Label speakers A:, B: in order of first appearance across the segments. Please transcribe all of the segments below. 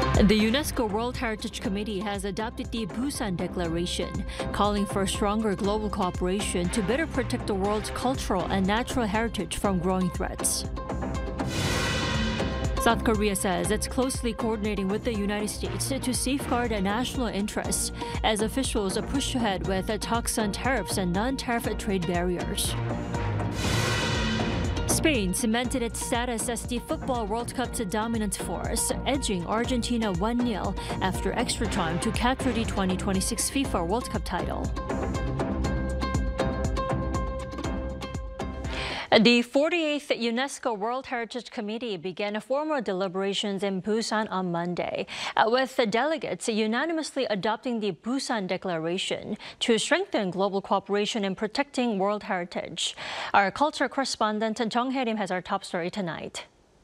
A: The UNESCO World Heritage Committee has adopted the Busan Declaration, calling for stronger global cooperation to better protect the world's cultural and natural heritage from growing threats. South Korea says it's closely coordinating with the United States to safeguard national interests as officials push ahead with talks on tariffs and non-tariff trade barriers. Spain cemented its status as the Football World Cup's dominant force, edging Argentina 1-0 after extra time to capture the 2026 FIFA World Cup title. The 48th UNESCO World Heritage Committee began formal deliberations in Busan on Monday, with the delegates unanimously adopting the Busan Declaration to strengthen global cooperation in protecting world heritage. Our culture correspondent Jung Hae-rim has our top story tonight.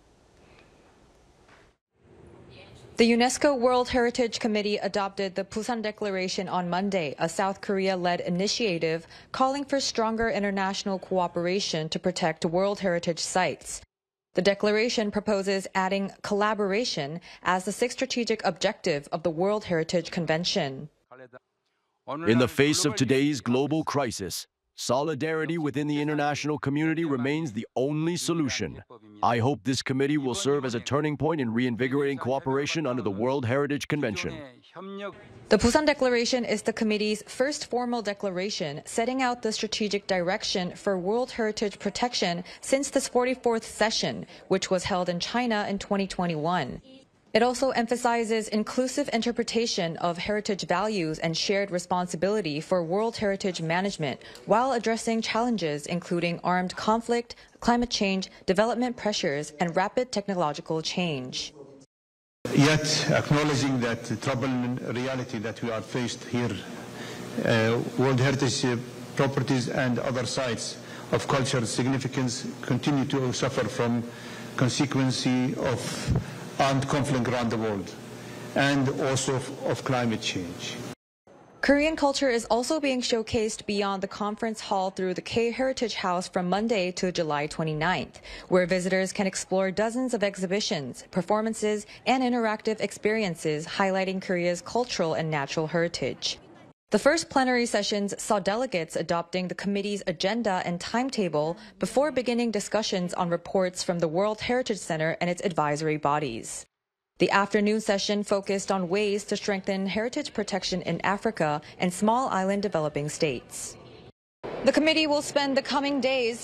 B: The UNESCO World Heritage Committee adopted the Busan Declaration on Monday, a South Korea-led initiative calling for stronger international cooperation to protect World Heritage sites. The declaration proposes adding collaboration as the sixth strategic objective of the World Heritage Convention.
C: In the face of today's global crisis, solidarity within the international community remains the only solution. I hope this committee will serve as a turning point in reinvigorating cooperation under the World Heritage Convention.
B: The Busan Declaration is the committee's first formal declaration setting out the strategic direction for World Heritage protection since this 44th session, which was held in China in 2021. It also emphasizes inclusive interpretation of heritage values and shared responsibility for World Heritage management while addressing challenges including armed conflict, climate change, development pressures, and rapid technological change.
D: Yet, acknowledging that troubling reality that we are faced here, World Heritage properties and other sites of cultural significance continue to suffer from consequences of armed conflict around the world, and also of climate change.
B: Korean culture is also being showcased beyond the conference hall through the K Heritage House from Monday to July 29th, where visitors can explore dozens of exhibitions, performances, and interactive experiences highlighting Korea's cultural and natural heritage. The first plenary sessions saw delegates adopting the committee's agenda and timetable before beginning discussions on reports from the World Heritage Center and its advisory bodies. The afternoon session focused on ways to strengthen heritage protection in Africa and small island developing states. The committee will spend the coming days